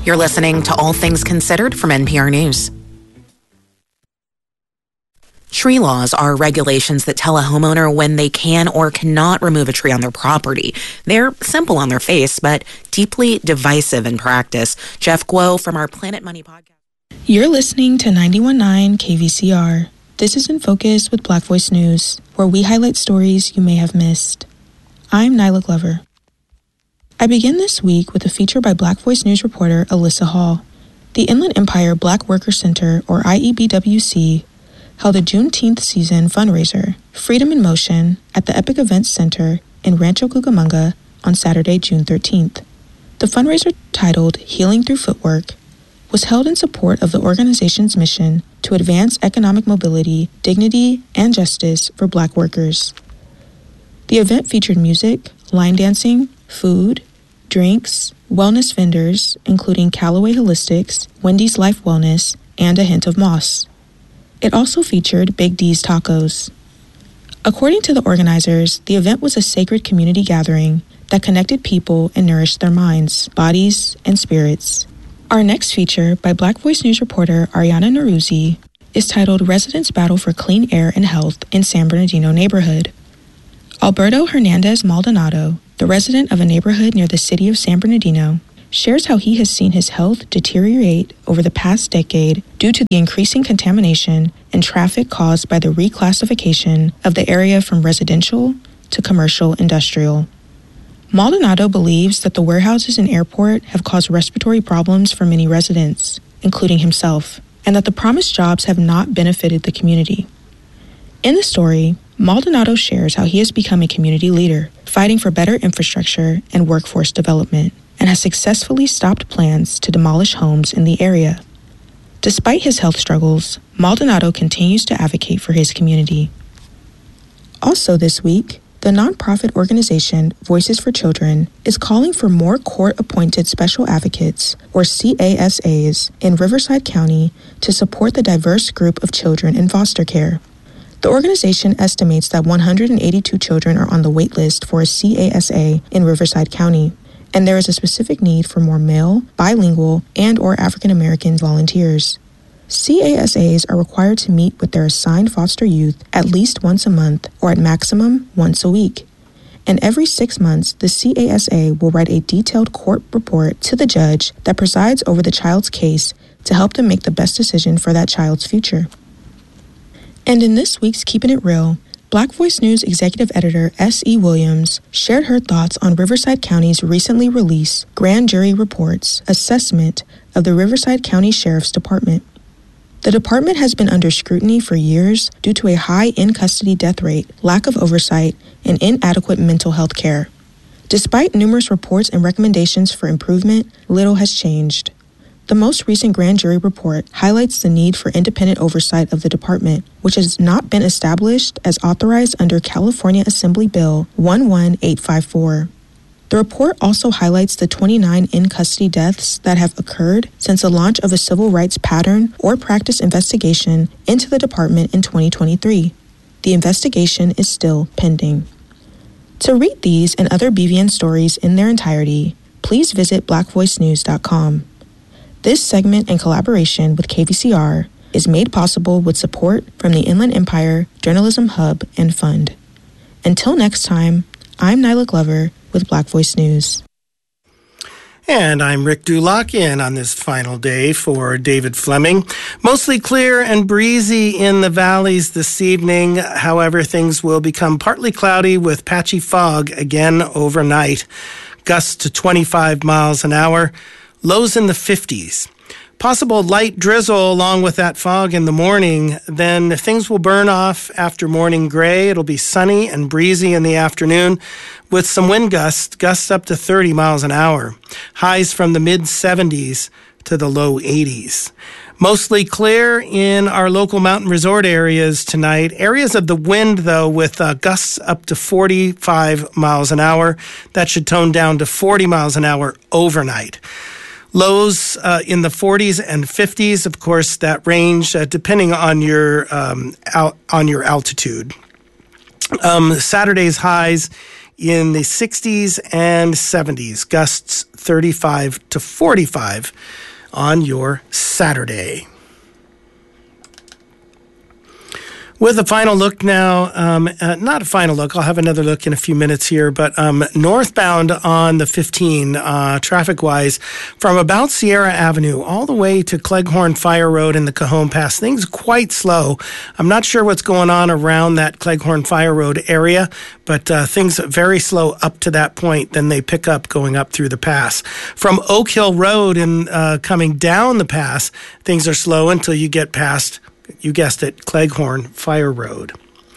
You're listening to All Things Considered from NPR News. Tree laws are regulations that tell a homeowner when they can or cannot remove a tree on their property. They're simple on their face, but deeply divisive in practice. Jeff Guo from our Planet Money podcast. You're listening to 91.9 KVCR. This is In Focus with Black Voice News, where we highlight stories you may have missed. I'm Nyla Glover. I begin this week with a feature by Black Voice News reporter Alyssa Hall. The Inland Empire Black Worker Center, or IEBWC, held a Juneteenth season fundraiser, Freedom in Motion, at the Epic Events Center in Rancho Cucamonga on Saturday, June 13th. The fundraiser, titled Healing Through Footwork, was held in support of the organization's mission to advance economic mobility, dignity, and justice for Black workers. The event featured music, line dancing, food, drinks, wellness vendors, including Callaway Holistics, Wendy's Life Wellness, and A Hint of Moss. It also featured Big D's Tacos. According to the organizers, the event was a sacred community gathering that connected people and nourished their minds, bodies, and spirits. Our next feature, by Black Voice News reporter Ariana Naruzzi, is titled Residents Battle for Clean Air and Health in San Bernardino Neighborhood. Alberto Hernandez Maldonado, the resident of a neighborhood near the city of San Bernardino, shares how he has seen his health deteriorate over the past decade due to the increasing contamination and traffic caused by the reclassification of the area from residential to commercial industrial. Maldonado believes that the warehouses and airport have caused respiratory problems for many residents, including himself, and that the promised jobs have not benefited the community. In the story, Maldonado shares how he has become a community leader, fighting for better infrastructure and workforce development, and has successfully stopped plans to demolish homes in the area. Despite his health struggles, Maldonado continues to advocate for his community. Also this week, the nonprofit organization Voices for Children is calling for more court-appointed special advocates, or CASAs, in Riverside County to support the diverse group of children in foster care. The organization estimates that 182 children are on the wait list for a CASA in Riverside County, and there is a specific need for more male, bilingual, and/or African-American volunteers. CASAs are required to meet with their assigned foster youth at least once a month or at maximum once a week. And every 6 months, the CASA will write a detailed court report to the judge that presides over the child's case to help them make the best decision for that child's future. And in this week's Keeping It Real, Black Voice News executive editor S.E. Williams shared her thoughts on Riverside County's recently released grand jury report's assessment of the Riverside County Sheriff's Department. The department has been under scrutiny for years due to a high in-custody death rate, lack of oversight, and inadequate mental health care. Despite numerous reports and recommendations for improvement, little has changed. The most recent grand jury report highlights the need for independent oversight of the department, which has not been established as authorized under California Assembly Bill 11854. The report also highlights the 29 in-custody deaths that have occurred since the launch of a civil rights pattern or practice investigation into the department in 2023. The investigation is still pending. To read these and other BVN stories in their entirety, please visit blackvoicenews.com. This segment, in collaboration with KVCR, is made possible with support from the Inland Empire Journalism Hub and Fund. Until next time, I'm Nyla Glover with Black Voice News. And I'm Rick Dulock in on this final day for David Fleming. Mostly clear and breezy in the valleys this evening. However, things will become partly cloudy with patchy fog again overnight. Gusts to 25 miles an hour. Lows in the 50s. Possible light drizzle along with that fog in the morning. Then things will burn off after morning gray. It'll be sunny and breezy in the afternoon with some wind gusts up to 30 miles an hour. Highs from the mid-70s to the low 80s. Mostly clear in our local mountain resort areas tonight. Areas of the wind, though, with gusts up to 45 miles an hour. That should tone down to 40 miles an hour overnight. Lows in the 40s and 50s, of course, that range depending on your altitude. Saturday's highs in the 60s and 70s. Gusts 35 to 45 on your Saturday. With a final look now, not a final look, I'll have another look in a few minutes here, but northbound on the 15, traffic-wise, from about Sierra Avenue all the way to Cleghorn Fire Road and the Cajon Pass, things quite slow. I'm not sure what's going on around that Cleghorn Fire Road area, but things very slow up to that point, then they pick up going up through the pass. From Oak Hill Road and coming down the pass, things are slow until you get past, you guessed it, Cleghorn Fire Road.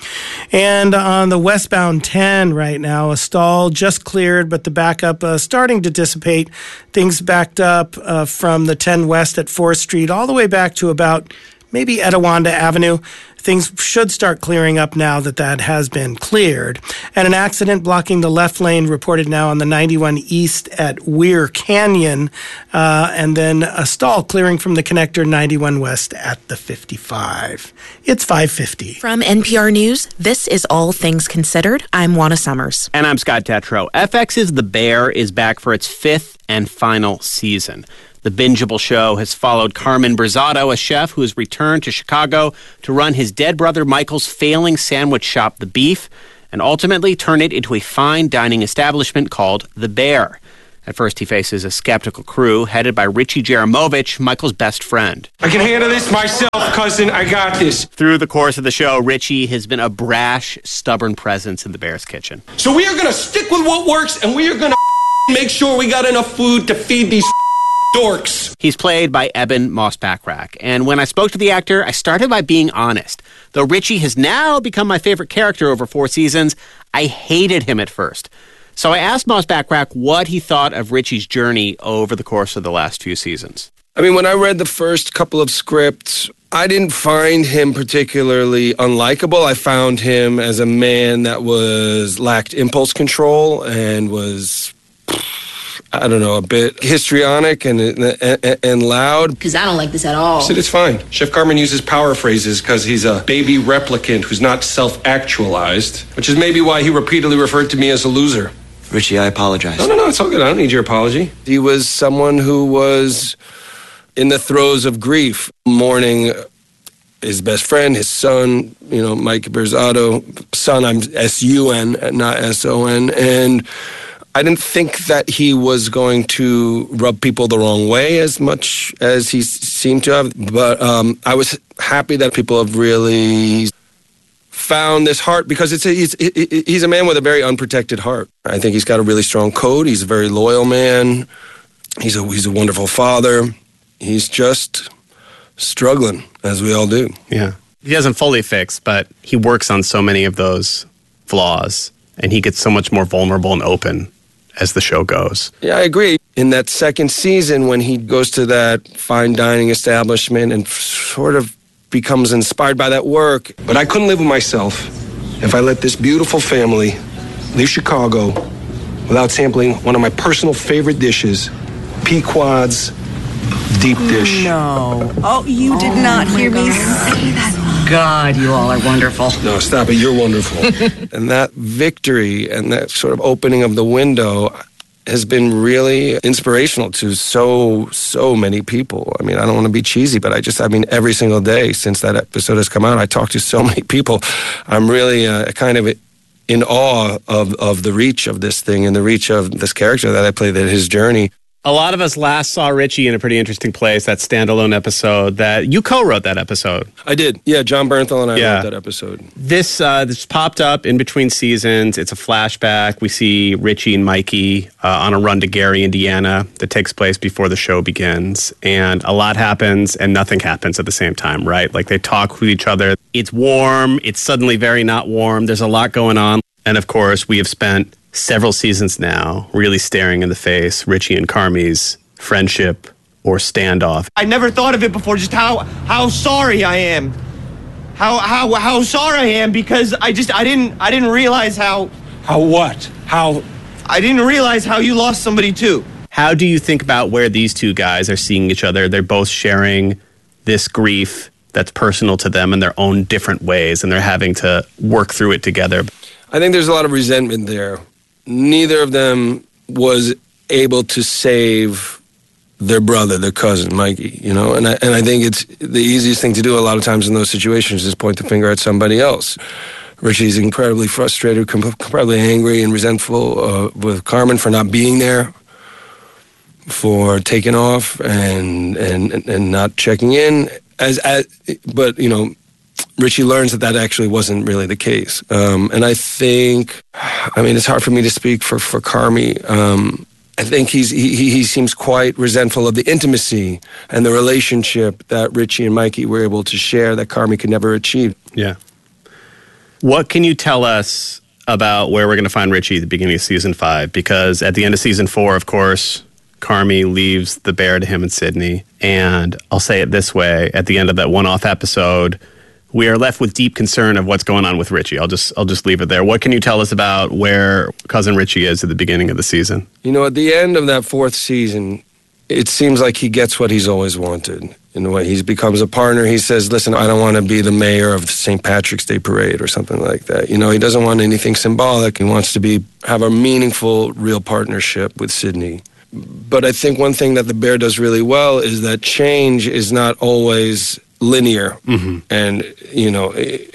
And on the westbound 10 right now, a stall just cleared, but the backup starting to dissipate. Things backed up from the 10 West at 4th Street all the way back to about maybe Etiwanda Avenue. Things should start clearing up now that has been cleared. And an accident blocking the left lane reported now on the 91 East at Weir Canyon. And then a stall clearing from the connector 91 West at the 55. It's 5:50. From NPR News, this is All Things Considered. I'm Juana Summers. And I'm Scott Tetro. FX's The Bear is back for its 5th and final season. The bingeable show has followed Carmen Brizzato, a chef who has returned to Chicago to run his dead brother Michael's failing sandwich shop, The Beef, and ultimately turn it into a fine dining establishment called The Bear. At first, he faces a skeptical crew headed by Richie Jaramovich, Michael's best friend. I can handle this myself, cousin. I got this. Through the course of the show, Richie has been a brash, stubborn presence in the Bear's kitchen. So we are going to stick with what works, and we are going to make sure we got enough food to feed these dorks. He's played by Eben Moss-Bachrach, and when I spoke to the actor, I started by being honest. Though Richie has now become my favorite character over 4 seasons, I hated him at first. So I asked Moss-Bachrach what he thought of Richie's journey over the course of the last few seasons. I mean, when I read the first couple of scripts, I didn't find him particularly unlikable. I found him as a man that lacked impulse control and was, I don't know, a bit histrionic and loud. Because I don't like this at all. I said, it's fine. Chef Carmen uses power phrases because he's a baby replicant who's not self-actualized, which is maybe why he repeatedly referred to me as a loser. Richie, I apologize. No, it's all good. I don't need your apology. He was someone who was in the throes of grief, mourning his best friend, his son, Mike Brizzato. Son, I'm S-U-N, not S-O-N. And I didn't think that he was going to rub people the wrong way as much as he seemed to have. But I was happy that people have really found this heart, because he's a man with a very unprotected heart. I think he's got a really strong code. He's a very loyal man. He's a wonderful father. He's just struggling, as we all do. Yeah. He doesn't fully fix, but he works on so many of those flaws, and he gets so much more vulnerable and open as the show goes. Yeah, I agree. In that second season, when he goes to that fine dining establishment and sort of becomes inspired by that work. But I couldn't live with myself if I let this beautiful family leave Chicago without sampling one of my personal favorite dishes, Pequod's deep dish. No. Oh, you did not hear me say that. God, you all are wonderful. No, stop it. You're wonderful. And that victory and that sort of opening of the window has been really inspirational to so many people. I mean, I don't want to be cheesy, but every single day since that episode has come out, I talk to so many people. I'm really kind of in awe of the reach of this thing and the reach of this character that I play, that his journey. A lot of us last saw Richie in a pretty interesting place, that standalone episode that you co-wrote that episode. I did. Yeah, John Bernthal and I wrote that episode. This popped up in between seasons. It's a flashback. We see Richie and Mikey on a run to Gary, Indiana that takes place before the show begins. And a lot happens and nothing happens at the same time, right? Like they talk with each other. It's warm. It's suddenly very not warm. There's a lot going on. And of course, we have spent several seasons now really staring in the face Richie and Carmi's friendship or standoff. I never thought of it before, just how sorry I am. How sorry I am, because I didn't realize how what? I didn't realize how you lost somebody too. How do you think about where these two guys are seeing each other? They're both sharing this grief that's personal to them in their own different ways, and they're having to work through it together. I think there's a lot of resentment there. neither of them was able to save their brother, their cousin, Mikey, you know? And I think it's the easiest thing to do a lot of times in those situations is point the finger at somebody else. Richie's incredibly frustrated, incredibly angry and resentful with Carmen for not being there, for taking off and not checking in. But, you know, Richie learns that actually wasn't really the case. And I think, I mean, it's hard for me to speak for Carmi. I think he seems quite resentful of the intimacy and the relationship that Richie and Mikey were able to share that Carmi could never achieve. Yeah. What can you tell us about where we're going to find Richie at the beginning of season 5? Because at the end of season 4, of course, Carmi leaves the bear to him and Sydney. And I'll say it this way, at the end of that one-off episode, we are left with deep concern of what's going on with Richie. I'll just leave it there. What can you tell us about where Cousin Richie is at the beginning of the season? You know, at the end of that 4th season, it seems like he gets what he's always wanted. In a way, he becomes a partner. He says, listen, I don't want to be the mayor of the St. Patrick's Day Parade or something like that. You know, he doesn't want anything symbolic. He wants to have a meaningful, real partnership with Sydney. But I think one thing that the bear does really well is that change is not always linear. Mm-hmm. And, you know,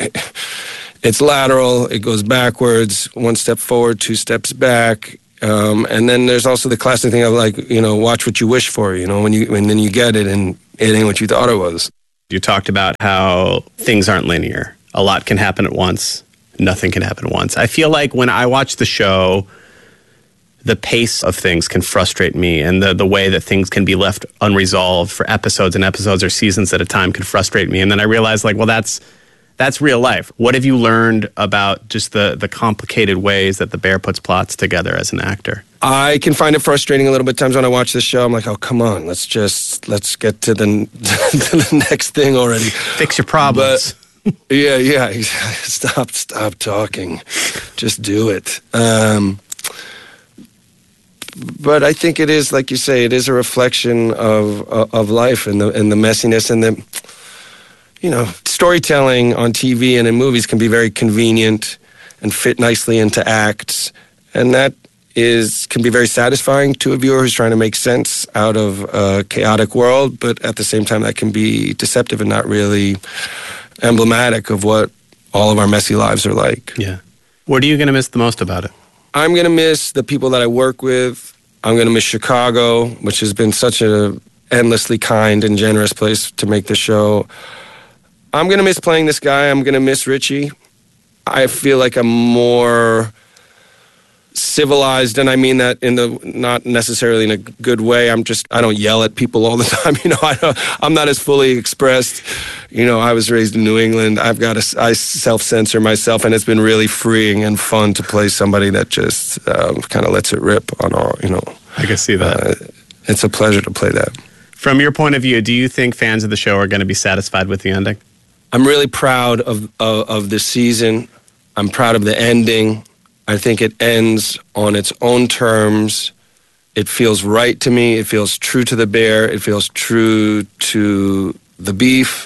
it's lateral. It goes backwards, 1 step forward, 2 steps back. And then there's also the classic thing of, like, you know, watch what you wish for, you know, and then you get it and it ain't what you thought it was. You talked about how things aren't linear. A lot can happen at once. Nothing can happen at once. I feel like when I watch the show, the pace of things can frustrate me, and the way that things can be left unresolved for episodes and episodes or seasons at a time can frustrate me. And then I realize, like, well, that's real life. What have you learned about just the complicated ways that the bear puts plots together as an actor? I can find it frustrating a little bit times when I watch this show. I'm like, oh, come on, let's get to the next thing already. Fix your problems. But, yeah. Stop talking. Just do it. But I think it is, like you say, it is a reflection of life and the messiness and the, you know, storytelling on TV and in movies can be very convenient and fit nicely into acts, and that can be very satisfying to a viewer who's trying to make sense out of a chaotic world, but at the same time that can be deceptive and not really emblematic of what all of our messy lives are like. Yeah. What are you going to miss the most about it? I'm going to miss the people that I work with. I'm going to miss Chicago, which has been such an endlessly kind and generous place to make the show. I'm going to miss playing this guy. I'm going to miss Richie. I feel like I'm more civilized, and I mean that not necessarily in a good way. I don't yell at people all the time. You know, I'm not as fully expressed. You know, I was raised in New England. I self-censor myself, and it's been really freeing and fun to play somebody that just kind of lets it rip on all, you know. I can see that. It's a pleasure to play that. From your point of view, do you think fans of the show are going to be satisfied with the ending? I'm really proud of this season. I'm proud of the ending. I think it ends on its own terms. It feels right to me. It feels true to the bear. It feels true to the beef.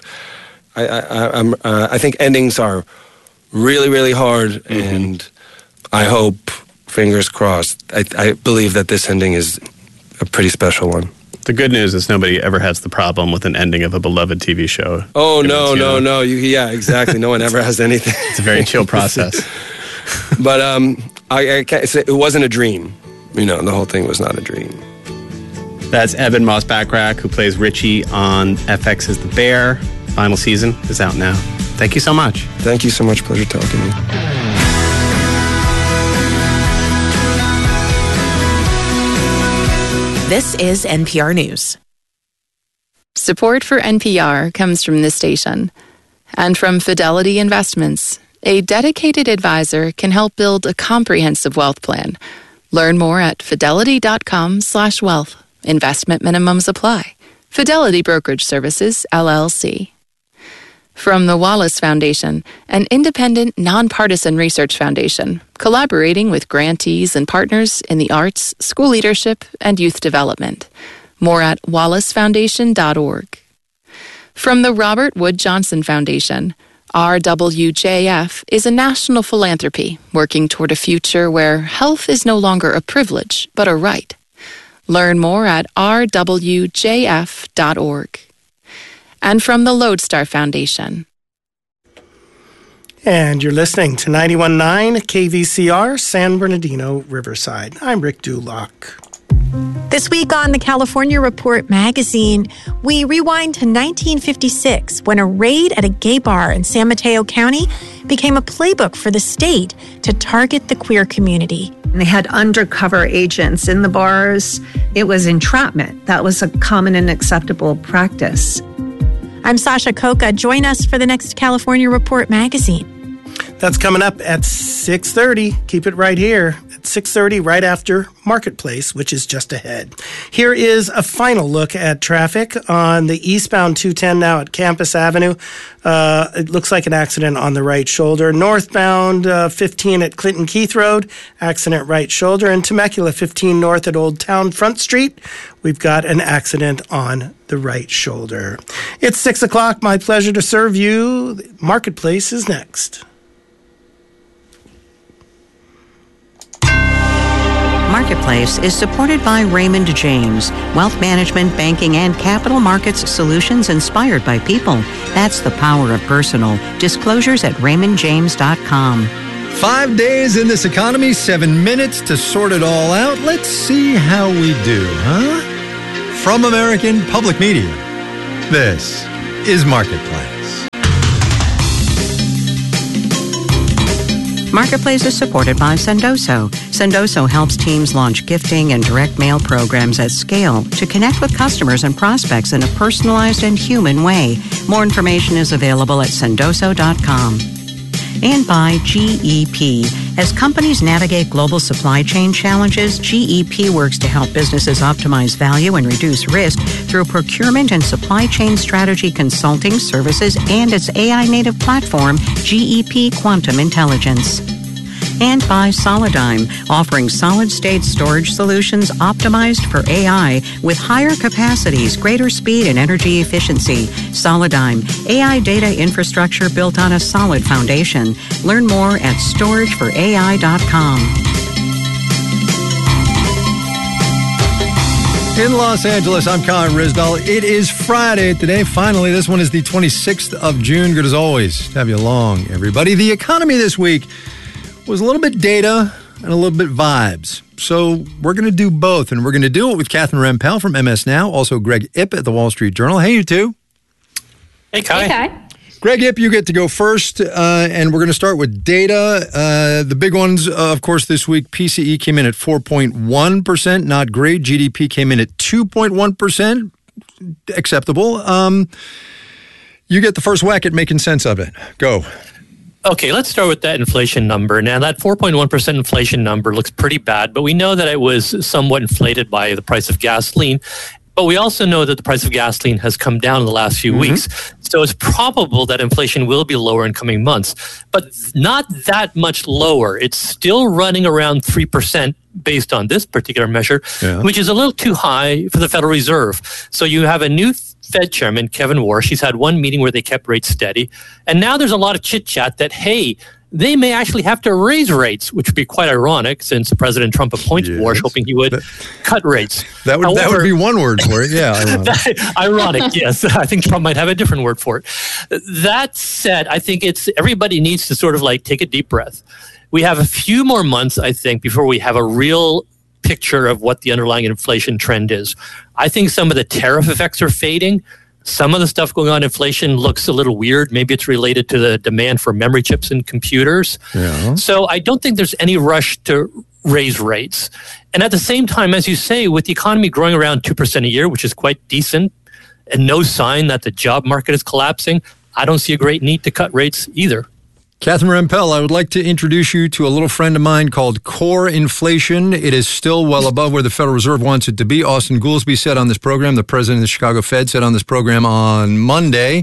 I think endings are really, really hard, mm-hmm. and I hope, fingers crossed, I believe that this ending is a pretty special one. The good news is nobody ever has the problem with an ending of a beloved TV show. Oh, no. Yeah, exactly. No one ever has anything. It's a very chill process. But I can't say it wasn't a dream. You know, the whole thing was not a dream. That's Eben Moss-Bachrach, who plays Richie on FX's The Bear. Final season is out now. Thank you so much. Thank you so much. Pleasure talking to you. This is NPR News. Support for NPR comes from this station and from Fidelity Investments. A dedicated advisor can help build a comprehensive wealth plan. Learn more at fidelity.com/wealth. Investment minimums apply. Fidelity Brokerage Services, LLC. From the Wallace Foundation, an independent, nonpartisan research foundation, collaborating with grantees and partners in the arts, school leadership, and youth development. More at wallacefoundation.org. From the Robert Wood Johnson Foundation, RWJF is a national philanthropy working toward a future where health is no longer a privilege, but a right. Learn more at rwjf.org. And from the Lodestar Foundation. And you're listening to 91.9 KVCR, San Bernardino, Riverside. I'm Rick Duloc. This week on the California Report magazine, we rewind to 1956 when a raid at a gay bar in San Mateo County became a playbook for the state to target the queer community. They had undercover agents in the bars. It was entrapment. That was a common and acceptable practice. I'm Sasha Coca. Join us for the next California Report magazine. That's coming up at 6:30. Keep it right here at 6:30, right after Marketplace, which is just ahead. Here is a final look at traffic on the eastbound 210 now at Campus Avenue. It looks like an accident on the right shoulder. Northbound 15 at Clinton Keith Road, accident right shoulder. And Temecula 15 north at Old Town Front Street, we've got an accident on the right shoulder. It's 6 o'clock. My pleasure to serve you. Marketplace is next. Marketplace is supported by Raymond James, wealth management, banking, and capital markets solutions inspired by people. That's the power of personal. Disclosures at raymondjames.com. 5 days in this economy, 7 minutes to sort it all out. Let's see how we do, huh? From American Public Media, this is Marketplace. Marketplace is supported by Sendoso. Sendoso helps teams launch gifting and direct mail programs at scale to connect with customers and prospects in a personalized and human way. More information is available at sendoso.com. And by GEP. As companies navigate global supply chain challenges, GEP works to help businesses optimize value and reduce risk through procurement and supply chain strategy consulting services and its AI-native platform, GEP Quantum Intelligence. And by Solidigm, offering solid-state storage solutions optimized for AI with higher capacities, greater speed, and energy efficiency. Solidigm, AI data infrastructure built on a solid foundation. Learn more at storageforai.com. In Los Angeles, I'm Con Risdall. It is Friday today. Finally, this one is the 26th of June. Good as always to have you along, everybody. The economy this week was a little bit data and a little bit vibes. So we're going to do both, and we're going to do it with Catherine Rempel from MS Now, also Greg Ip at the Wall Street Journal. Hey, you two. Hey, Kai. Hey, Kai. Greg Ip, you get to go first, and we're going to start with data. The big ones, of course, this week, PCE came in at 4.1%, not great. GDP came in at 2.1%, acceptable. You get the first whack at making sense of it. Go. Okay, let's start with that inflation number. Now, that 4.1% inflation number looks pretty bad, but we know that it was somewhat inflated by the price of gasoline. But we also know that the price of gasoline has come down in the last few weeks. So it's probable that inflation will be lower in coming months, but not that much lower. It's still running around 3% based on this particular measure, which is a little too high for the Federal Reserve. So you have a new Fed chairman, Kevin Warsh. He's had one meeting where they kept rates steady. And now there's a lot of chit-chat that, hey, they may actually have to raise rates, which would be quite ironic since President Trump appointed Warsh, hoping he would cut rates. That would be one word for it, yeah. Ironic, yes. I think Trump might have a different word for it. That said, I think everybody needs to sort of like take a deep breath. We have a few more months, I think, before we have a real picture of what the underlying inflation trend is. I think some of the tariff effects are fading. Some of the stuff going on in inflation looks a little weird. Maybe it's related to the demand for memory chips in computers. So I don't think there's any rush to raise rates. And at the same time, as you say, with the economy growing around 2% a year, which is quite decent, and no sign that the job market is collapsing, I don't see a great need to cut rates either. Catherine Rempel, I would like to introduce you to a little friend of mine called core inflation. It is still well above where the Federal Reserve wants it to be. Austin Goolsbee said on this program, the president of the Chicago Fed said on this program on Monday,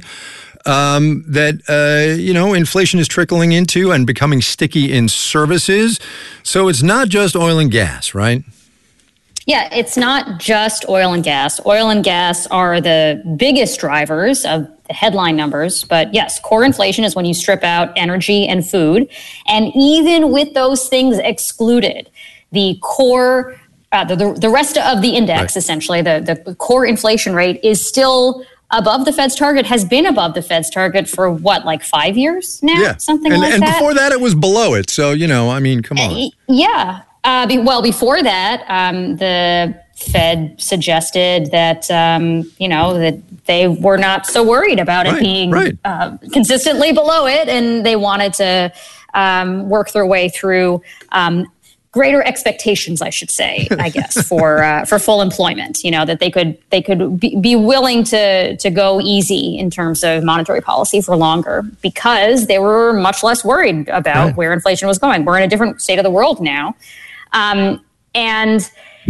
that, inflation is trickling into and becoming sticky in services. So it's not just oil and gas, right? Yeah, it's not just oil and gas. Oil and gas are the biggest drivers of the headline numbers. But yes, core inflation is when you strip out energy and food. And even with those things excluded, the core, the rest of the index, essentially, the core inflation rate is still above the Fed's target, has been above the Fed's target for what, like 5 years now? Yeah. Something like that. And before that, it was below it. So, come on. Yeah. Before that, the Fed suggested that, that they were not so worried about it being consistently below it, and they wanted to work their way through greater expectations, I should say, I guess, for full employment. That they could be willing to go easy in terms of monetary policy for longer, because they were much less worried about where inflation was going. We're in a different state of the world now. And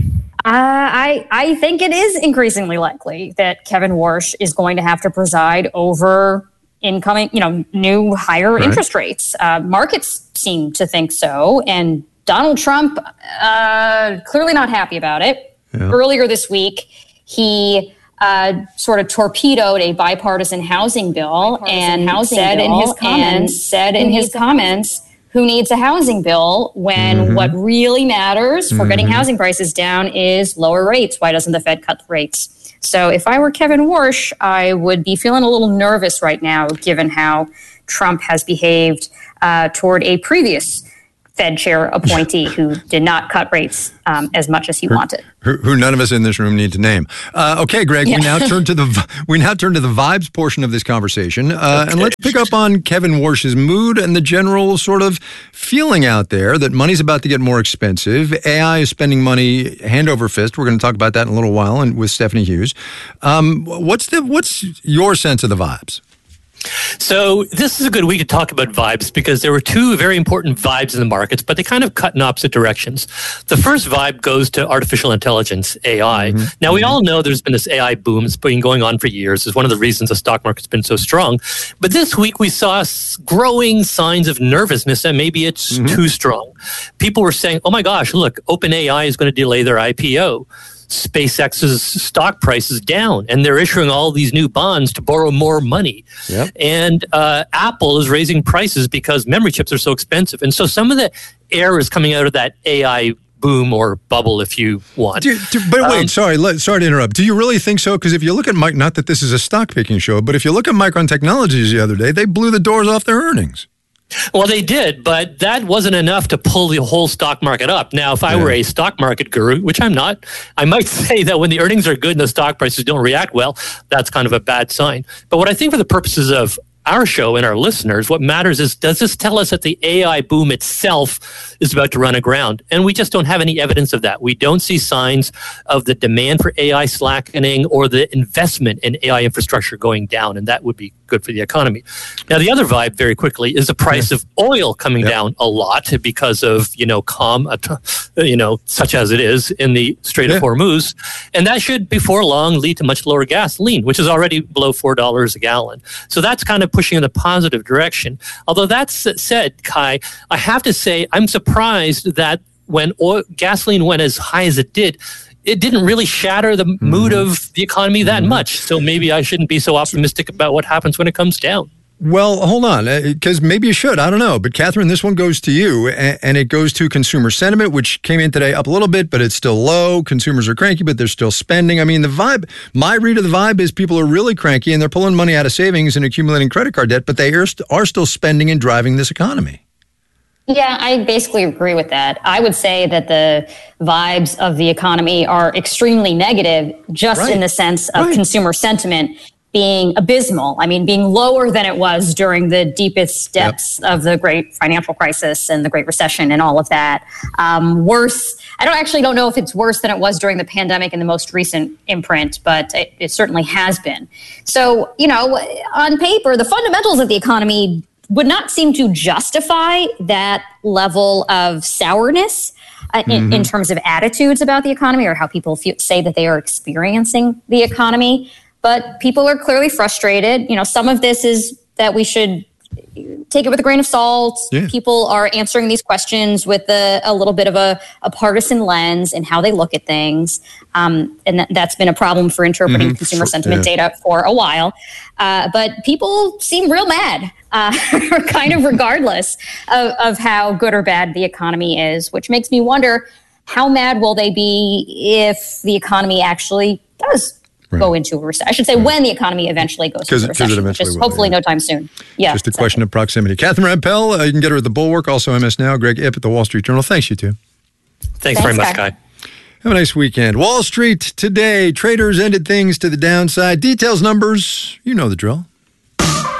I think it is increasingly likely that Kevin Warsh is going to have to preside over incoming, new higher interest rates. Markets seem to think so. And Donald Trump, clearly not happy about it. Yeah. Earlier this week, he sort of torpedoed a bipartisan housing bill and said in his comments, who needs a housing bill when what really matters for getting housing prices down is lower rates? Why doesn't the Fed cut the rates? So if I were Kevin Warsh, I would be feeling a little nervous right now, given how Trump has behaved toward a previous Fed chair appointee who did not cut rates as much as he wanted. Who none of us in this room need to name. Okay, Greg, we now turn to the vibes portion of this conversation, and let's pick up on Kevin Warsh's mood and the general sort of feeling out there that money's about to get more expensive. AI is spending money hand over fist. We're going to talk about that in a little while, and with Stephanie Hughes. What's your sense of the vibes? So this is a good week to talk about vibes, because there were two very important vibes in the markets, but they kind of cut in opposite directions. The first vibe goes to artificial intelligence, AI. Now, we all know there's been this AI boom. It's been going on for years. It's one of the reasons the stock market's been so strong. But this week we saw growing signs of nervousness that maybe it's too strong. People were saying, oh my gosh, look, OpenAI is going to delay their IPO. SpaceX's stock price is down, and they're issuing all these new bonds to borrow more money. Yep. And Apple is raising prices because memory chips are so expensive. And so some of the air is coming out of that AI boom or bubble, if you want. But wait, sorry to interrupt. Do you really think so? Because if you look at not that this is a stock picking show, but if you look at Micron Technologies the other day, they blew the doors off their earnings. Well, they did, but that wasn't enough to pull the whole stock market up. Now, if I were a stock market guru, which I'm not, I might say that when the earnings are good and the stock prices don't react well, that's kind of a bad sign. But what I think for the purposes of our show and our listeners, what matters is, does this tell us that the AI boom itself is about to run aground? And we just don't have any evidence of that. We don't see signs of the demand for AI slackening or the investment in AI infrastructure going down, and that would be good for the economy. Now, the other vibe, very quickly, is the price of oil coming down a lot because of, such as it is in the Strait of Hormuz. And that should, before long, lead to much lower gasoline, which is already below $4 a gallon. So that's kind of pushing in the positive direction. Although that's said, Kai, I have to say I'm surprised that when gasoline went as high as it didn't really shatter the mood of the economy that much. So maybe I shouldn't be so optimistic about what happens when it comes down. Well, hold on, because maybe you should. I don't know. But Catherine, this one goes to you, and it goes to consumer sentiment, which came in today up a little bit, but it's still low. Consumers are cranky, but they're still spending. I mean, the vibe, my read of the vibe is people are really cranky, and they're pulling money out of savings and accumulating credit card debt, but they are still spending and driving this economy. Yeah, I basically agree with that. I would say that the vibes of the economy are extremely negative, just in the sense of consumer sentiment being abysmal. I mean, being lower than it was during the deepest depths of the great financial crisis and the Great Recession and all of that. Worse, I don't know if it's worse than it was during the pandemic in the most recent imprint, but it certainly has been. So, on paper, the fundamentals of the economy would not seem to justify that level of sourness in terms of attitudes about the economy or how people say that they are experiencing the economy. But people are clearly frustrated. Some of this is that we should take it with a grain of salt. Yeah. People are answering these questions with a little bit of a partisan lens in how they look at things. And that's been a problem for interpreting consumer sentiment data for a while. But people seem real mad, kind of regardless of how good or bad the economy is, which makes me wonder, how mad will they be if the economy actually does go into a recession? I should say when the economy eventually goes into a recession, which is hopefully no time soon. Yeah, just a question of proximity. Catherine Rampell, you can get her at The Bulwark, also MS Now. Greg Ip at The Wall Street Journal. Thanks, you two. Thanks very much, Guy. Have a nice weekend. Wall Street today. Traders ended things to the downside. Details, numbers, you know the drill.